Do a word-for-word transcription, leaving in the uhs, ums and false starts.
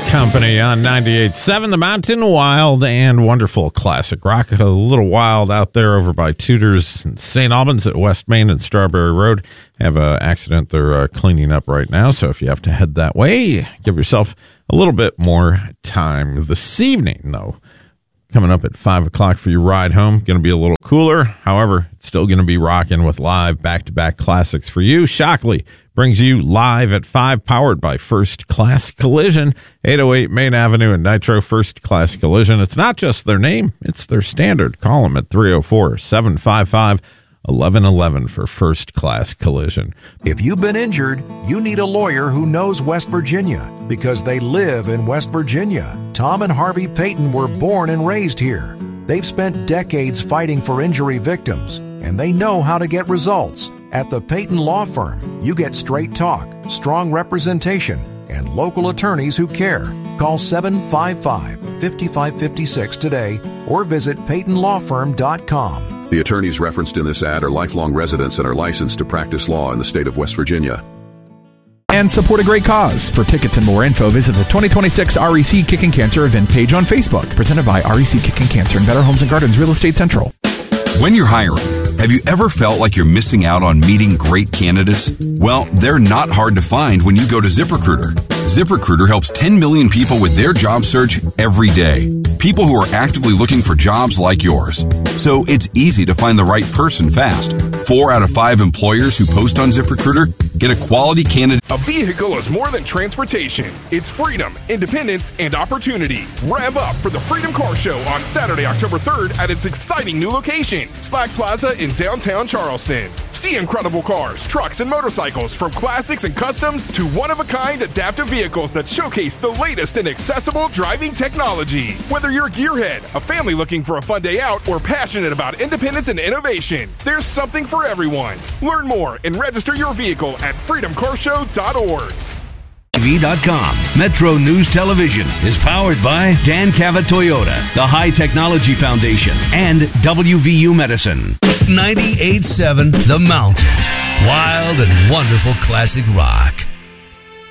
Company on ninety-eight point seven, The Mountain. Wild and wonderful classic rock. A little wild out there over by Tudor's in Saint Albans at West Main and Strawberry Road. Have an accident they're uh, cleaning up right now, so if you have to head that way, give yourself a little bit more time this evening, though. Coming up at five o'clock for your ride home. Going to be a little cooler. However, it's still going to be rocking with live back-to-back classics for you. Shockley brings you live at five, powered by First Class Collision, eight oh eight Main Avenue in Nitro. First Class Collision. It's not just their name, it's their standard. Call them at three oh four, seven five five, eleven eleven for First Class Collision. If you've been injured, you need a lawyer who knows West Virginia because they live in West Virginia. Tom and Harvey Payton were born and raised here. They've spent decades fighting for injury victims, and they know how to get results. At the Payton Law Firm, you get straight talk, strong representation, and local attorneys who care. Call seven five five, five five five six today or visit payton law firm dot com. The attorneys referenced in this ad are lifelong residents and are licensed to practice law in the state of West Virginia. And support a great cause. For tickets and more info, visit the twenty twenty-six R E C Kicking Cancer event page on Facebook. Presented by R E C Kicking Cancer and Better Homes and Gardens Real Estate Central. When you're hiring, have you ever felt like you're missing out on meeting great candidates? Well, they're not hard to find when you go to ZipRecruiter. ZipRecruiter helps ten million people with their job search every day. People who are actively looking for jobs like yours. So it's easy to find the right person fast. Four out of five employers who post on ZipRecruiter get a quality candidate. A vehicle is more than transportation. It's freedom, independence, and opportunity. Rev up for the Freedom Car Show on Saturday, October third at its exciting new location, Slack Plaza in downtown Charleston. See incredible cars, trucks, and motorcycles from classics and customs to one-of-a-kind adaptive vehicles that showcase the latest in accessible driving technology. Whether you're a gearhead, a family looking for a fun day out, or passionate about independence and innovation, there's something for everyone. Learn more and register your vehicle at freedom car show dot org. T V dot com. Metro News Television is powered by Dan Cavett Toyota, the High Technology Foundation, and W V U Medicine. ninety-eight point seven The Mountain. Wild and wonderful classic rock.